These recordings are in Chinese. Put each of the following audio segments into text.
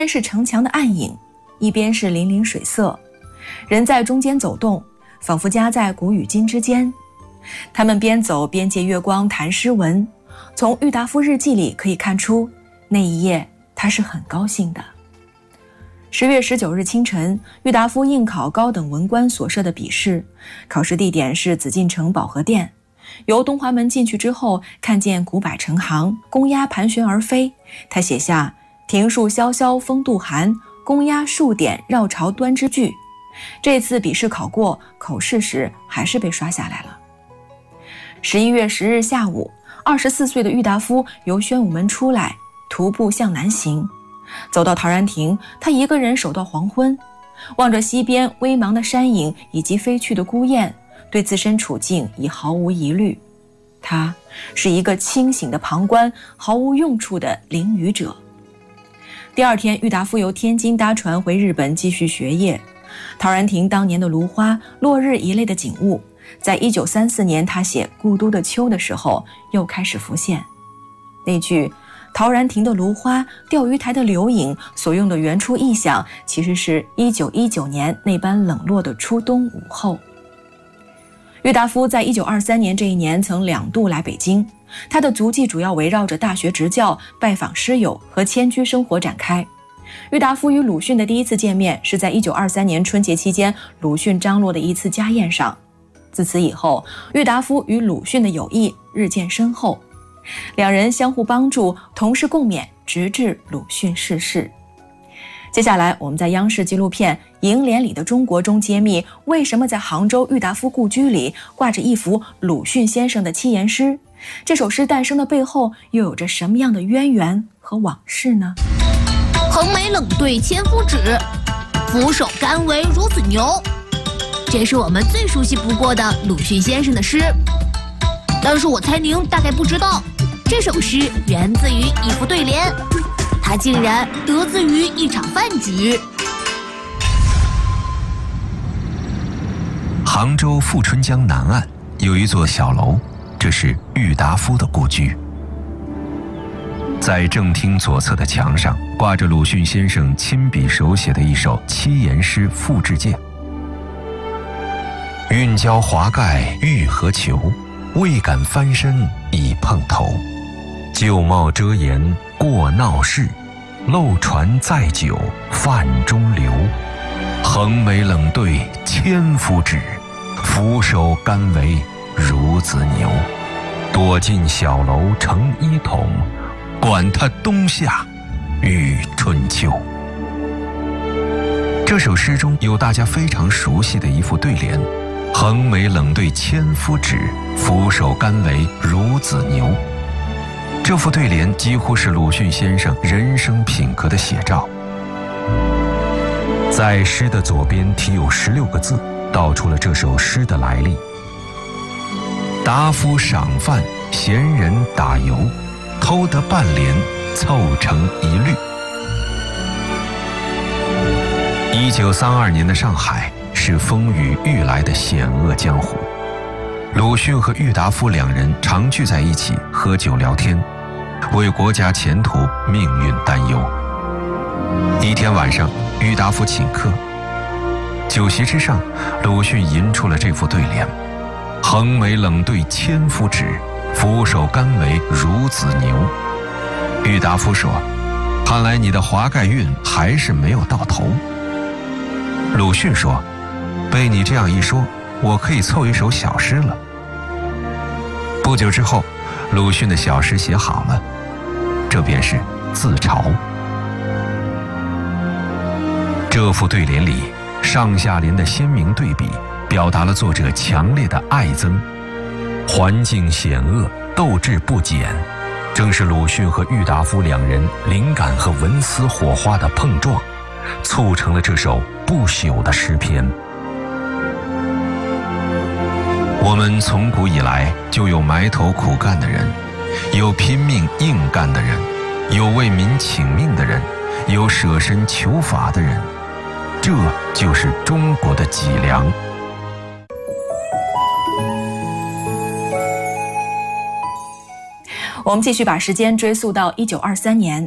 是城墙的暗影，一边是粼粼水色，人在中间走动，仿佛夹在古与今之间。他们边走边借月光谈诗文，从郁达夫日记里可以看出，那一夜他是很高兴的。10月19日清晨，郁达夫应考高等文官所设的笔试，考试地点是紫禁城保和殿。由东华门进去之后，看见古柏成行，公鸭盘旋而飞，他写下庭树萧萧风度寒，公鸭数点绕巢端之句。这次笔试考过，口试时还是被刷下来了。11月10日下午，24岁的郁达夫由宣武门出来，徒步向南行。走到陶然亭，他一个人守到黄昏，望着西边微茫的山影以及飞去的孤雁，对自身处境已毫无疑虑。他是一个清醒的旁观，毫无用处的淋雨者。第二天，郁达夫由天津搭船回日本继续学业。陶然亭当年的芦花、落日一类的景物，在1934年他写《故都的秋》的时候又开始浮现。那句陶然亭的芦花，钓鱼台的柳影所用的原初意象，其实是1919年那般冷落的初冬午后。郁达夫在1923年这一年曾2度来北京，他的足迹主要围绕着大学执教、拜访师友和迁居生活展开。郁达夫与鲁迅的第一次见面是在1923年春节期间鲁迅张罗的一次家宴上。自此以后，郁达夫与鲁迅的友谊日渐深厚，两人相互帮助，同事共勉，直至鲁迅逝世。接下来我们在央视纪录片《楹联里的中国》中揭秘，为什么在杭州郁达夫故居里挂着一幅鲁迅先生的七言诗，这首诗诞生的背后又有着什么样的渊源和往事呢？ 横眉冷对千夫指，俯首甘为孺子牛。这是我们最熟悉不过的鲁迅先生的诗，但是我猜您大概不知道，这首诗源自于一副对联，它竟然得自于一场饭局。 杭州富春江南岸有一座小楼，这是郁达夫的故居。在正厅左侧的墙上挂着鲁迅先生亲笔手写的一首七言诗复制件：运交华盖欲何求，未敢翻身已碰头。旧帽遮颜过闹市，漏船载酒泛中流。横眉冷对千夫指，俯首甘为孺子牛。躲进小楼成一统，管他冬夏与春秋。这首诗中有大家非常熟悉的一副对联：横眉冷对千夫指，俯首甘为孺子牛。这副对联几乎是鲁迅先生人生品格的写照。在诗的左边题有16个字，道出了这首诗的来历：达夫赏饭，闲人打油，偷得半联，凑成一律。1932年的上海是风雨欲来的险恶江湖，鲁迅和郁达夫两人常聚在一起喝酒聊天，为国家前途命运担忧。一天晚上，郁达夫请客，酒席之上，鲁迅吟出了这副对联：横眉冷对千夫指，俯首甘为孺子牛。郁达夫说：看来你的华盖运还是没有到头。鲁迅说：被你这样一说，我可以凑一首小诗了。不久之后，鲁迅的小诗写好了，这便是自嘲。这副对联里上下联的鲜明对比，表达了作者强烈的爱憎。环境险恶，斗志不减，正是鲁迅和郁达夫两人灵感和文思火花的碰撞，促成了这首不朽的诗篇。我们从古以来就有埋头苦干的人，有拼命硬干的人，有为民请命的人，有舍身求法的人，这就是中国的脊梁。 我们继续把时间追溯到1923年，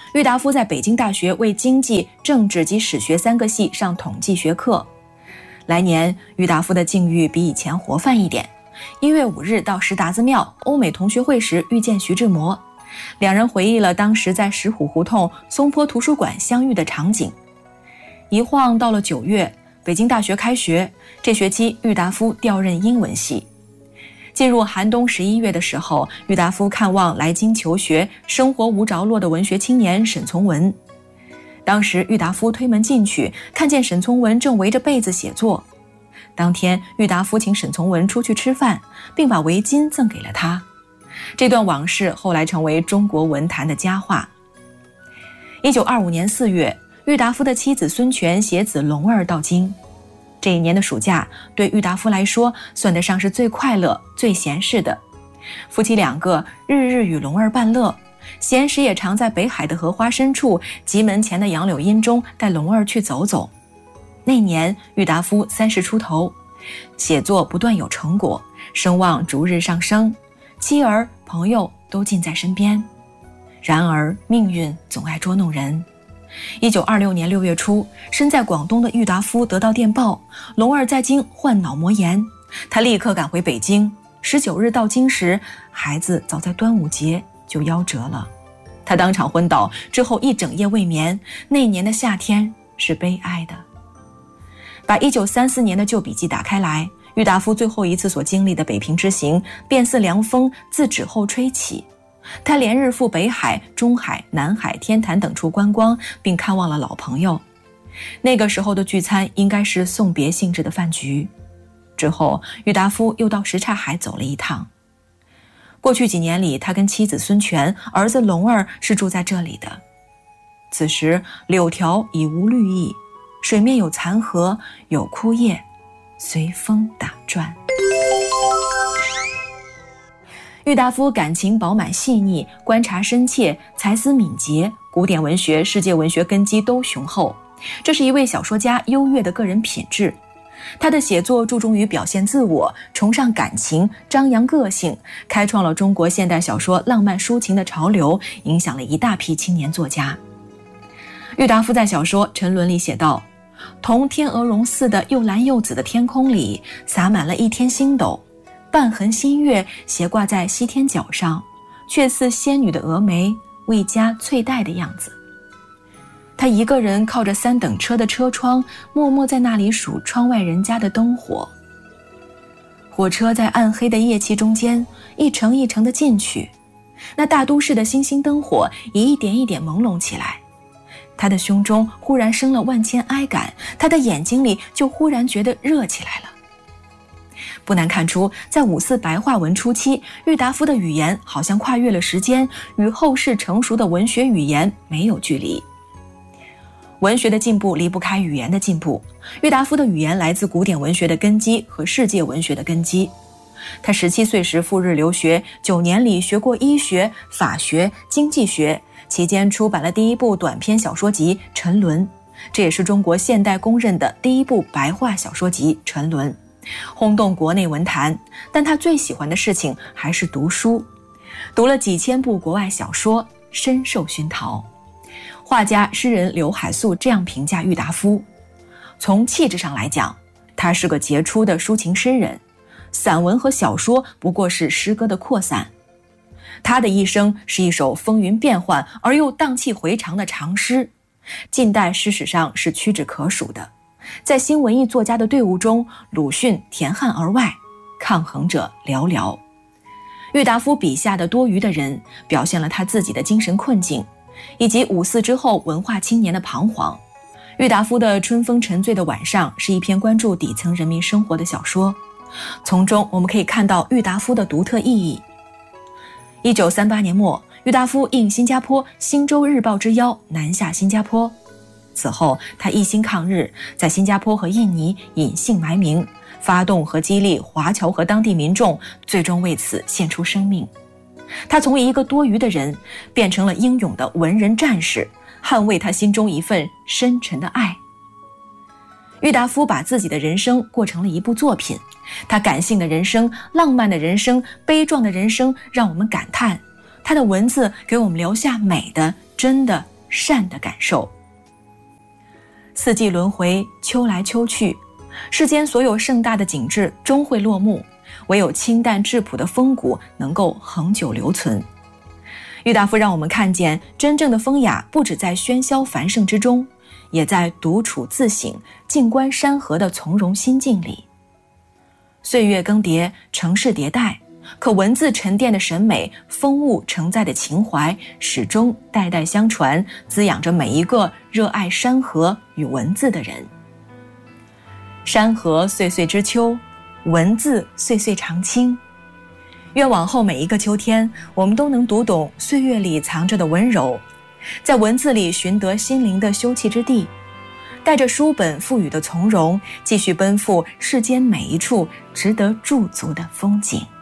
郁达夫在北京大学为经济、政治及史学3个系上统计学课。来年，郁达夫的境遇比以前活泛一点。1月5日到石达子庙欧美同学会时遇见徐志摩，两人回忆了当时在石虎胡同松坡图书馆相遇的场景。一晃到了9月，北京大学开学，这学期郁达夫调任英文系。进入寒冬11月的时候，郁达夫看望来京求学、生活无着落的文学青年沈从文。当时郁达夫推门进去，看见沈从文正围着被子写作。当天，郁达夫请沈从文出去吃饭，并把围巾赠给了他。这段往事后来成为中国文坛的佳话。1925年4月，郁达夫的妻子孙权携子龙儿到京。这一年的暑假对郁达夫来说算得上是最快乐、最闲适的。夫妻2个日日与龙儿伴乐，闲时也常在北海的荷花深处、集门前的杨柳荫中带龙儿去走走。那年郁达夫30出头，写作不断有成果，声望逐日上升，妻儿朋友都近在身边。然而命运总爱捉弄人。1926年6月初，身在广东的郁达夫得到电报，龙儿在京患脑膜炎，他立刻赶回北京。19日到京时，孩子早在端午节就夭折了。他当场昏倒，之后一整夜未眠。那年的夏天是悲哀的。把1934年的旧笔记打开来，郁达夫最后一次所经历的北平之行，便似凉风自指后吹起。他连日赴北海、中海、南海、天坛等处观光，并看望了老朋友。那个时候的聚餐应该是送别性质的饭局。之后，郁达夫又到什刹海走了一趟。过去几年里，他跟妻子孙权、儿子龙儿是住在这里的。此时，柳条已无绿意，水面有残荷，有枯叶，随风打转。郁达夫感情饱满细腻，观察深切，才思敏捷，古典文学、世界文学根基都雄厚，这是一位小说家优越的个人品质。他的写作注重于表现自我，崇尚感情，张扬个性，开创了中国现代小说浪漫抒情的潮流，影响了一大批青年作家。郁达夫在小说《沉沦》里写道：同天鹅绒似的又蓝又紫的天空里，洒满了一天星斗，半痕新月斜挂在西天角上，却似仙女的蛾眉未加翠带的样子。他一个人靠着3等车的车窗，默默在那里数窗外人家的灯火。火车在暗黑的夜气中间一程一程地进去，那大都市的星星灯火也一点一点朦胧起来。他的胸中忽然生了万千哀感，他的眼睛里就忽然觉得热起来了。不难看出，在5·4白话文初期，郁达夫的语言好像跨越了时间，与后世成熟的文学语言没有距离。文学的进步离不开语言的进步，郁达夫的语言来自古典文学的根基和世界文学的根基。他17岁时赴日留学，9年里学过医学、法学、经济学，期间出版了第一部短篇小说集《沉沦》，这也是中国现代公认的第一部白话小说集《沉沦》，轰动国内文坛。但他最喜欢的事情还是读书，读了几千部国外小说，深受熏陶。画家、诗人刘海粟这样评价郁达夫：从气质上来讲，他是个杰出的抒情诗人，散文和小说不过是诗歌的扩散。他的一生是一首风云变幻而又荡气回肠的长诗，近代诗史上是屈指可数的。在新文艺作家的队伍中，鲁迅、田汉而外，抗衡者寥寥。郁达夫笔下的多余的人，表现了他自己的精神困境，以及5·4之后文化青年的彷徨。郁达夫的《春风沉醉的晚上》是一篇关注底层人民生活的小说，从中我们可以看到郁达夫的独特意义。1938年末，郁达夫应新加坡《星洲日报》之邀南下新加坡。此后，他一心抗日，在新加坡和印尼隐姓埋名，发动和激励华侨和当地民众，最终为此献出生命。他从一个多余的人，变成了英勇的文人战士，捍卫他心中一份深沉的爱。郁达夫把自己的人生过成了一部作品，他感性的人生、浪漫的人生、悲壮的人生让我们感叹，他的文字给我们留下美的、真的、 善的感受。四季轮回，秋来秋去，世间所有盛大的景致终会落幕，唯有清淡质朴的风骨能够恒久留存。郁达夫让我们看见，真正的风雅不只在喧嚣繁盛之中，也在独处自省、静观山河的从容心境里。岁月更迭，城市迭代，可文字沉淀的审美、风物承载的情怀，始终代代相传，滋养着每一个热爱山河与文字的人。山河岁岁知秋，文字岁岁常青。愿往后每一个秋天，我们都能读懂岁月里藏着的温柔，在文字里寻得心灵的休憩之地，带着书本赋予的从容，继续奔赴世间每一处值得驻足的风景。